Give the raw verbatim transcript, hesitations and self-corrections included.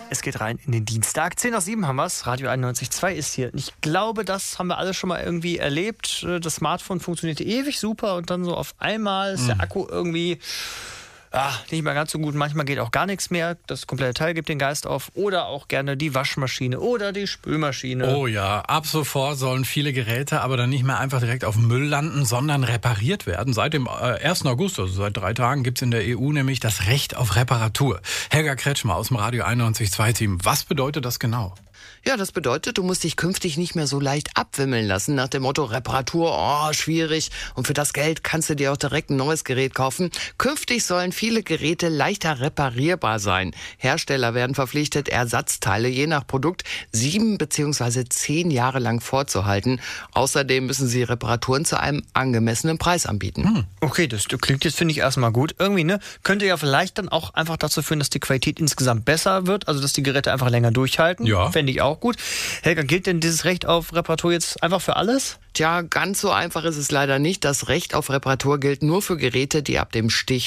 Es geht rein in den Dienstag. zehn nach sieben haben wir es. Radio einundneunzig Komma zwei ist hier. Ich glaube, das haben wir alle schon mal irgendwie erlebt. Das Smartphone funktionierte ewig super und dann so auf einmal ist der Akku irgendwie ah, nicht mehr ganz so gut. Manchmal geht auch gar nichts mehr. Das komplette Teil gibt den Geist auf. Oder auch gerne die Waschmaschine oder die Spülmaschine. Oh ja, ab sofort sollen viele Geräte aber dann nicht mehr einfach direkt auf dem Müll landen, sondern repariert werden. Seit dem äh, ersten August, also seit drei Tagen, gibt es in der E U nämlich das Recht auf Reparatur. Helga Kretschmer aus dem Radio einundneunzig Komma zwei Team. Was bedeutet das genau? Ja, das bedeutet, du musst dich künftig nicht mehr so leicht abwimmeln lassen nach dem Motto Reparatur, oh, schwierig und für das Geld kannst du dir auch direkt ein neues Gerät kaufen. Künftig sollen viele Geräte leichter reparierbar sein. Hersteller werden verpflichtet, Ersatzteile je nach Produkt sieben beziehungsweise zehn Jahre lang vorzuhalten. Außerdem müssen sie Reparaturen zu einem angemessenen Preis anbieten. Hm. Okay, das klingt jetzt, finde ich, erstmal gut. Irgendwie, ne, könnte ja vielleicht dann auch einfach dazu führen, dass die Qualität insgesamt besser wird, also dass die Geräte einfach länger durchhalten. Ja. Fände ich auch gut. Helga, gilt denn dieses Recht auf Reparatur jetzt einfach für alles? Tja, ganz so einfach ist es leider nicht. Das Recht auf Reparatur gilt nur für Geräte, die ab dem Stich